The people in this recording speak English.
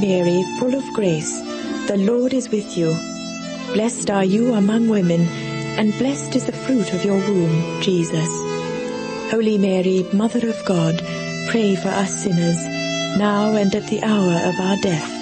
Mary, full of grace, the Lord is with you. Blessed are you among women, and blessed is the fruit of your womb, Jesus. Holy Mary, Mother of God, pray for us sinners, now and at the hour of our death.